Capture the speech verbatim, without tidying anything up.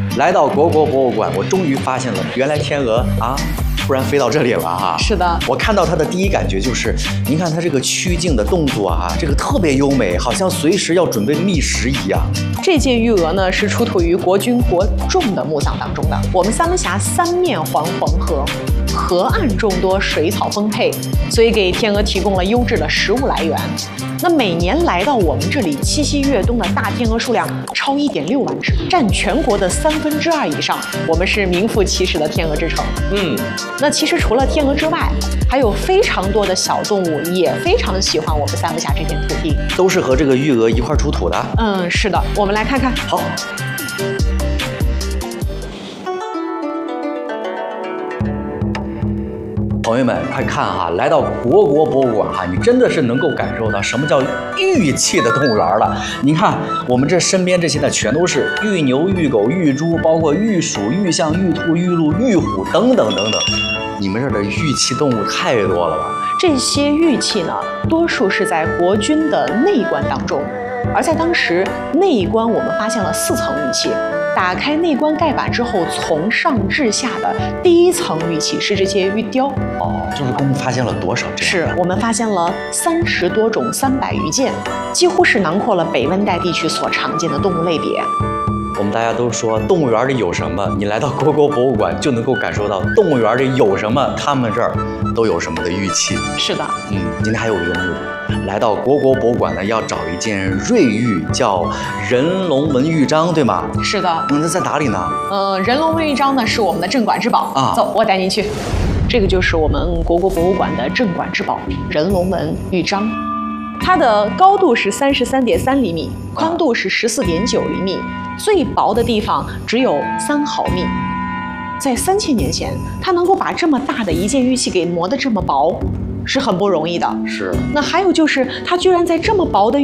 来到国国博物馆，我终于发现了，原来天鹅啊，突然飞到这里了哈。 是的， 我看到它的第一感觉就是，您看它这个曲颈的动作啊，这个特别优美，好像随时要准备觅食一样。 这件玉鹅呢，是出土于国君国仲的墓葬当中的。我们三门峡三面环黄河，河岸众多，水草丰沛，所以给天鹅提供了优质的食物来源。那每年来到我们这里栖息越冬的大天鹅数量超一点六万只，占全国的三分之二以上。我们是名副其实的天鹅之城。 嗯， 那其实除了天鹅之外，还有非常多的小动物也非常的喜欢我们三门峡这片土地， 都是和这个玉鹅一块出土的。 嗯，是的，我们来看看。 好。朋友们，快看哈！来到国国博物馆哈，你真的是能够感受到什么叫玉器的动物园了。您看，我们这身边这些呢，全都是玉牛、玉狗、玉猪，包括玉鼠、玉象、玉兔、玉鹿、玉虎等等等等。你们这儿的玉器动物太多了吧？ 这些玉器呢，多数是在国君的内棺当中，而在当时内棺我们发现了四层玉器。打开内棺盖板之后，从上至下的第一层玉器是这些玉雕。 哦，就是共发现了多少这样？ 是我们发现了三十多种三百余件，几乎是囊括了北温带地区所常见的动物类别。 我们大家都说动物园里有什么，你来到国国博物馆就能够感受到动物园里有什么，他们这儿都有什么的玉器。 是的， 嗯，今天还有一个目的，来到国国博物馆呢，要找一件瑞玉，叫人龙纹玉章，对吗？ 是的。 嗯，那在哪里呢？ 呃，人龙纹玉章呢是我们的镇馆之宝啊， 走，我带您去。这个就是我们国国博物馆的镇馆之宝——人龙纹玉章。它的高度是三十三点三厘米，宽度是十四点九厘米，最薄的地方只有三毫米。在三千年前，它能够把这么大的一件玉器给磨得这么薄，是很不容易的。 是。 那还有就是，它居然在这么薄的